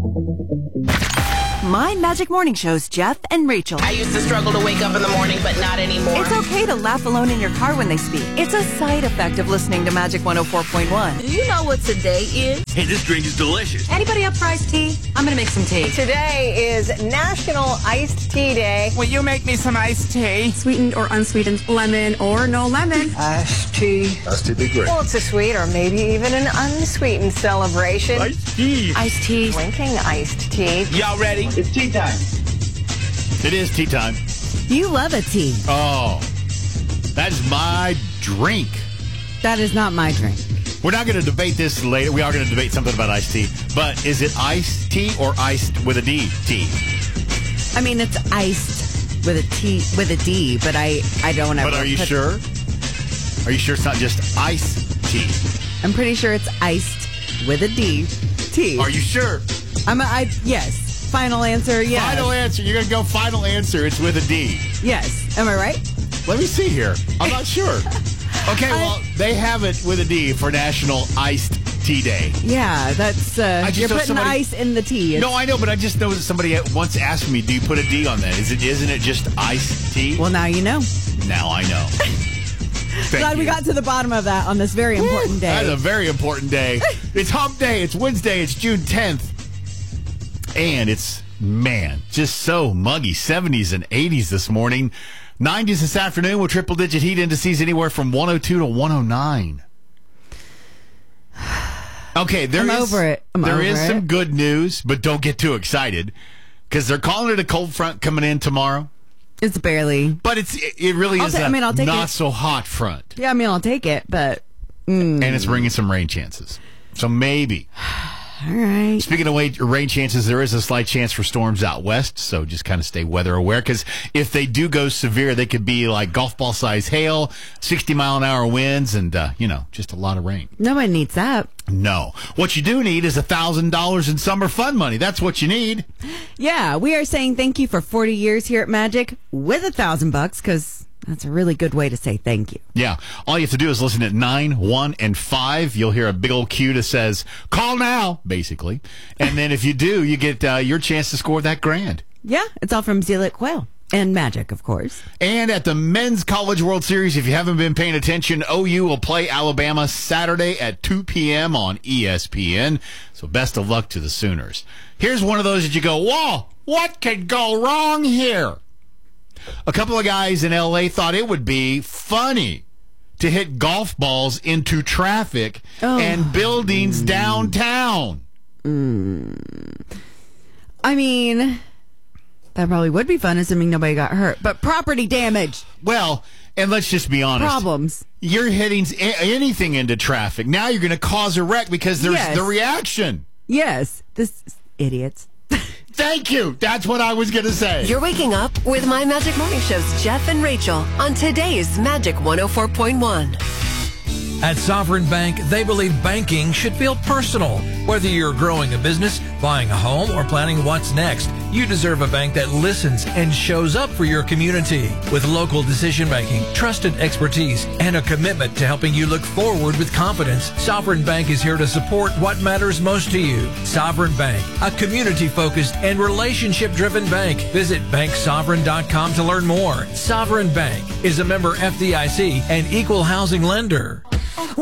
My Magic Morning Show's Jeff and Rachel. I used to struggle to wake up in the morning, but not anymore. It's okay to laugh alone in your car when they speak. It's a side effect of listening to Magic 104.1. Do you know what today is? Hey, this drink is delicious. Anybody up for iced tea? I'm going to make some tea. Today is National Iced Tea Day. Will you make me some iced tea? Sweetened or unsweetened, lemon or no lemon. Iced tea. Iced tea be great. Well, it's a sweet or maybe even an unsweetened celebration. Iced tea. Iced tea. Drinking iced tea. Y'all ready? It's tea time. It is tea time. You love a tea. Oh, that's my drink. That is not my drink. We're not going to debate this later. We are going to debate something about iced tea. But is it iced tea or iced with a D tea? I mean, it's iced with a T, with a D, but I don't ever. But are you sure? Are you sure it's not just iced tea? I'm pretty sure it's iced with a D tea. Are you sure? Yes. Final answer, yes. Final answer. You're going to go final answer. It's with a D. Yes. Am I right? Let me see here. I'm not sure. Okay, well, they have it with a D for National Iced Tea Day. Yeah, that's, you're putting ice in the tea. No, I know, but I just know that somebody once asked me, do you put a D on that? Isn't it just iced tea? Well, now you know. Now I know. Glad we got to the bottom of that on this very important day. That's a very important day. It's hump day. It's Wednesday. It's June 10th. And it's, man, just so muggy. 70s and 80s this morning. 90s this afternoon with triple-digit heat indices anywhere from 102 to 109. Okay, there is some good news, but don't get too excited because they're calling it a cold front coming in tomorrow. It's barely. But it really is I'll take not it. so hot front. Yeah, I mean, I'll take it, but... And it's bringing some rain chances. So maybe... All right. Speaking of rain chances, there is a slight chance for storms out west, so just kind of stay weather aware, because if they do go severe, they could be like golf ball size hail, 60-mile-an-hour winds, and, just a lot of rain. Nobody needs that. No. What you do need is $1,000 in summer fun money. That's what you need. Yeah, we are saying thank you for 40 years here at Magic with $1,000, because... that's a really good way to say thank you. Yeah. All you have to do is listen at 9, 1, and 5. You'll hear a big old cue that says, call now, basically. And then if you do, you get your chance to score that grand. Yeah. It's all from Zealot Quail. And Magic, of course. And at the Men's College World Series, if you haven't been paying attention, OU will play Alabama Saturday at 2 p.m. on ESPN. So best of luck to the Sooners. Here's one of those that you go, whoa, what could go wrong here? A couple of guys in L.A. thought it would be funny to hit golf balls into traffic and buildings downtown. I mean, that probably would be fun, assuming nobody got hurt. But property damage. Well, and let's just be honest. Problems. You're hitting anything into traffic. Now you're going to cause a wreck because there's the reaction. Yes. This idiots. Thank you. That's what I was going to say. You're waking up with My Magic Morning Show's Jeff and Rachel on today's Magic 104.1. At Sovereign Bank, they believe banking should feel personal. Whether you're growing a business, buying a home, or planning what's next, you deserve a bank that listens and shows up for your community. With local decision making, trusted expertise, and a commitment to helping you look forward with confidence, Sovereign Bank is here to support what matters most to you. Sovereign Bank, a community-focused and relationship-driven bank. Visit banksovereign.com to learn more. Sovereign Bank is a member FDIC and equal housing lender.